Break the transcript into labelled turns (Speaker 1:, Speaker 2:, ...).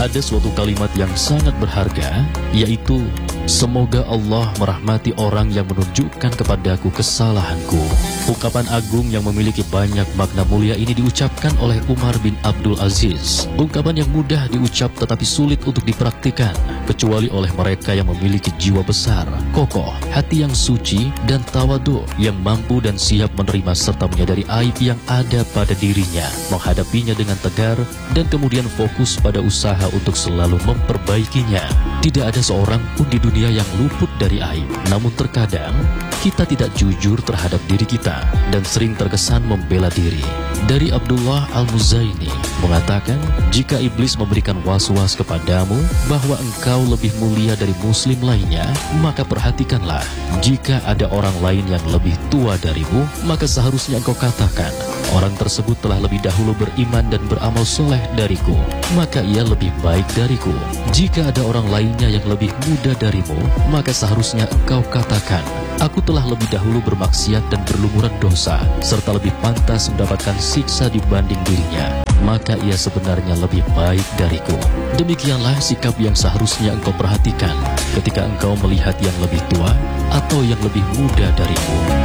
Speaker 1: Ada suatu kalimat yang sangat berharga, yaitu semoga Allah merahmati orang yang menunjukkan kepadaku kesalahanku. Ungkapan agung yang memiliki banyak makna mulia ini diucapkan oleh Umar bin Abdul Aziz. Ungkapan yang mudah diucap tetapi sulit untuk dipraktikkan, kecuali oleh mereka yang memiliki jiwa besar, kokoh, hati yang suci, dan tawadu, yang mampu dan siap menerima serta menyadari aib yang ada pada dirinya, menghadapinya dengan tegar, dan kemudian fokus pada usaha untuk selalu memperbaikinya. Tidak ada seorang pun di dunia yang luput dari aib. Namun terkadang kita tidak jujur terhadap diri kita dan sering terkesan membela diri. Dari Abdullah Al-Muzaini mengatakan, jika iblis memberikan was-was kepadamu bahwa engkau lebih mulia dari muslim lainnya, maka perhatikanlah, jika ada orang lain yang lebih tua darimu, maka seharusnya engkau katakan, orang tersebut telah lebih dahulu beriman dan beramal soleh dariku, maka ia lebih baik dariku. Jika ada orang lainnya yang lebih muda darimu, maka seharusnya engkau katakan, aku telah lebih dahulu bermaksiat dan berlumuran dosa, serta lebih pantas mendapatkan siksa dibanding dirinya, maka ia sebenarnya lebih baik dariku. Demikianlah sikap yang seharusnya engkau perhatikan ketika engkau melihat yang lebih tua atau yang lebih muda darimu.